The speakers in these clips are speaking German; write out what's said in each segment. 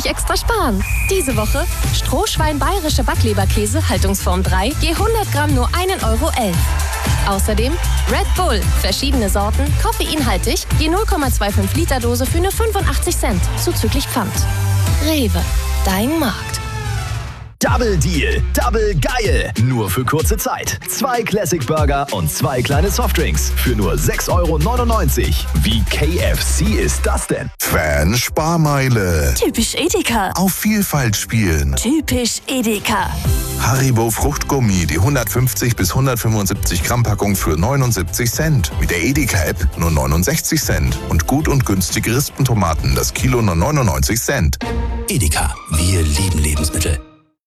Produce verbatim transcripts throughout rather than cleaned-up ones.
richtig extra sparen. Diese Woche Strohschwein bayerische Backleberkäse, Haltungsform drei, je hundert Gramm nur einen Euro elf. Außerdem Red Bull, verschiedene Sorten, koffeinhaltig, je null Komma fünfundzwanzig Liter Dose für nur fünfundachtzig Cent, zuzüglich Pfand. Rewe, dein Markt. Double Deal, Double geil. Nur für kurze Zeit. Zwei Classic Burger und zwei kleine Softdrinks für nur sechs Euro neunundneunzig. Wie K F C ist das denn? Fan-Sparmeile. Typisch Edeka. Auf Vielfalt spielen. Typisch Edeka. Haribo Fruchtgummi, die hundertfünfzig bis hundertfünfundsiebzig Gramm Packung für neunundsiebzig Cent. Mit der Edeka-App nur neunundsechzig Cent. Und gut und günstig Rispentomaten, das Kilo nur neunundneunzig Cent. Edeka, wir lieben Lebensmittel.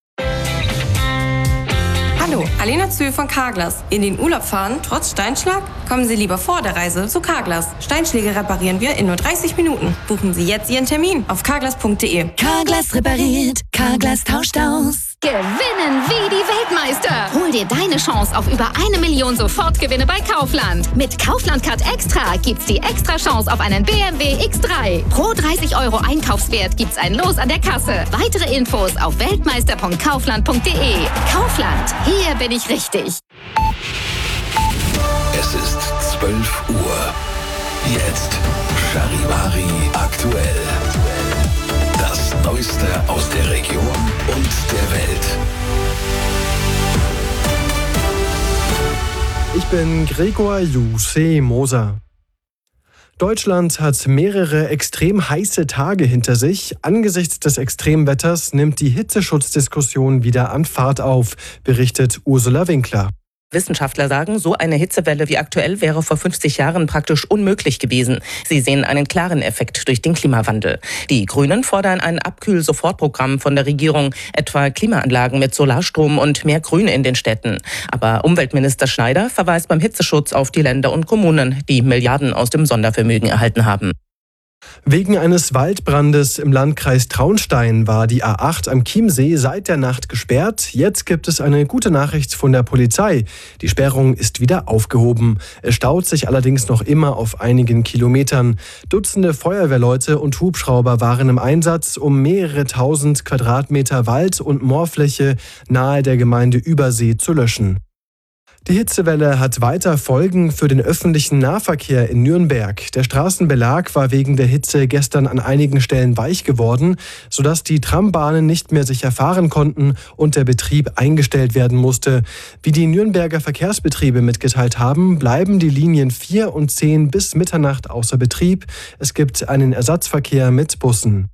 Hallo, Alena Zühl von Carglass. In den Urlaub fahren, trotz Steinschlag? Kommen Sie lieber vor der Reise zu Carglass. Steinschläge reparieren wir in nur dreißig Minuten. Buchen Sie jetzt Ihren Termin auf carglass punkt de. Carglass repariert. Carglass tauscht aus. Gewinnen wie die Weltmeister. Hol dir deine Chance auf über eine Million Sofortgewinne bei Kaufland. Mit Kaufland Card Extra gibt's die extra Chance auf einen B M W X drei. Pro dreißig Euro Einkaufswert gibt's ein Los an der Kasse. Weitere Infos auf weltmeister punkt kaufland punkt de. Kaufland, hier bin ich richtig. Es ist zwölf Uhr. Jetzt Charivari aktuell. Das Neueste aus der Region und der Welt. Ich bin Gregor Jussi Moser. Deutschland hat mehrere extrem heiße Tage hinter sich. Angesichts des Extremwetters nimmt die Hitzeschutzdiskussion wieder an Fahrt auf, berichtet Ursula Winkler. Wissenschaftler sagen, so eine Hitzewelle wie aktuell wäre vor fünfzig Jahren praktisch unmöglich gewesen. Sie sehen einen klaren Effekt durch den Klimawandel. Die Grünen fordern ein Abkühl-Sofortprogramm von der Regierung, etwa Klimaanlagen mit Solarstrom und mehr Grün in den Städten. Aber Umweltminister Schneider verweist beim Hitzeschutz auf die Länder und Kommunen, die Milliarden aus dem Sondervermögen erhalten haben. Wegen eines Waldbrandes im Landkreis Traunstein war die A acht am Chiemsee seit der Nacht gesperrt. Jetzt gibt es eine gute Nachricht von der Polizei. Die Sperrung ist wieder aufgehoben. Es staut sich allerdings noch immer auf einigen Kilometern. Dutzende Feuerwehrleute und Hubschrauber waren im Einsatz, um mehrere tausend Quadratmeter Wald- und Moorfläche nahe der Gemeinde Übersee zu löschen. Die Hitzewelle hat weiter Folgen für den öffentlichen Nahverkehr in Nürnberg. Der Straßenbelag war wegen der Hitze gestern an einigen Stellen weich geworden, sodass die Trambahnen nicht mehr sicher fahren konnten und der Betrieb eingestellt werden musste. Wie die Nürnberger Verkehrsbetriebe mitgeteilt haben, bleiben die Linien vier und zehn bis Mitternacht außer Betrieb. Es gibt einen Ersatzverkehr mit Bussen.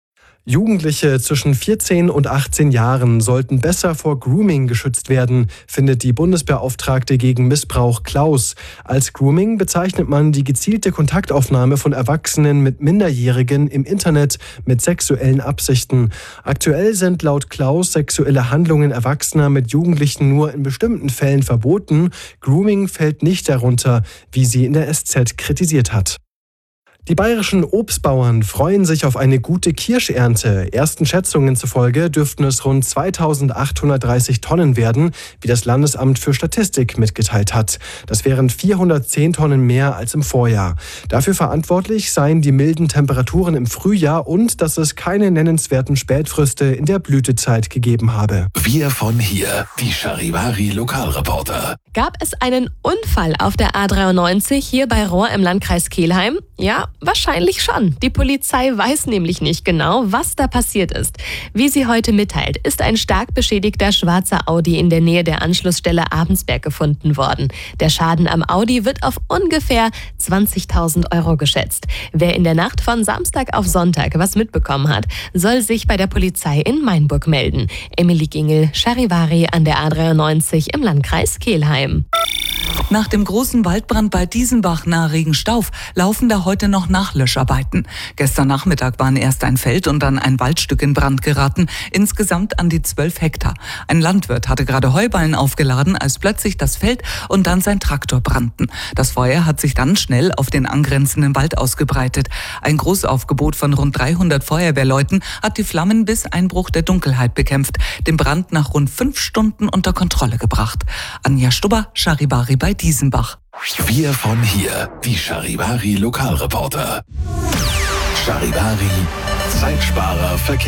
Jugendliche zwischen vierzehn und achtzehn Jahren sollten besser vor Grooming geschützt werden, findet die Bundesbeauftragte gegen Missbrauch Klaus. Als Grooming bezeichnet man die gezielte Kontaktaufnahme von Erwachsenen mit Minderjährigen im Internet mit sexuellen Absichten. Aktuell sind laut Klaus sexuelle Handlungen Erwachsener mit Jugendlichen nur in bestimmten Fällen verboten. Grooming fällt nicht darunter, wie sie in der S Z kritisiert hat. Die bayerischen Obstbauern freuen sich auf eine gute Kirschernte. Ersten Schätzungen zufolge dürften es rund zweitausendachthundertdreißig Tonnen werden, wie das Landesamt für Statistik mitgeteilt hat. Das wären vierhundertzehn Tonnen mehr als im Vorjahr. Dafür verantwortlich seien die milden Temperaturen im Frühjahr und dass es keine nennenswerten Spätfröste in der Blütezeit gegeben habe. Wir von hier, die Charivari Lokalreporter. Gab es einen Unfall auf der A dreiundneunzig hier bei Rohr im Landkreis Kelheim? Ja, wahrscheinlich schon. Die Polizei weiß nämlich nicht genau, was da passiert ist. Wie sie heute mitteilt, ist ein stark beschädigter schwarzer Audi in der Nähe der Anschlussstelle Abensberg gefunden worden. Der Schaden am Audi wird auf ungefähr zwanzigtausend Euro geschätzt. Wer in der Nacht von Samstag auf Sonntag was mitbekommen hat, soll sich bei der Polizei in Mainburg melden. Emily Gingel, Charivari an der A dreiundneunzig im Landkreis Kelheim. Nach dem großen Waldbrand bei Diesenbach nahe Regenstauf laufen da heute noch Nachlöscharbeiten. Gestern Nachmittag waren erst ein Feld und dann ein Waldstück in Brand geraten, insgesamt an die zwölf Hektar. Ein Landwirt hatte gerade Heuballen aufgeladen, als plötzlich das Feld und dann sein Traktor brannten. Das Feuer hat sich dann schnell auf den angrenzenden Wald ausgebreitet. Ein Großaufgebot von rund dreihundert Feuerwehrleuten hat die Flammen bis Einbruch der Dunkelheit bekämpft, den Brand nach rund fünf Stunden unter Kontrolle gebracht. Anja Stubber, Charivari bei Diesenbach. Wir von hier, die Charivari Lokalreporter. Charivari, Zeitsparer, Verkehr.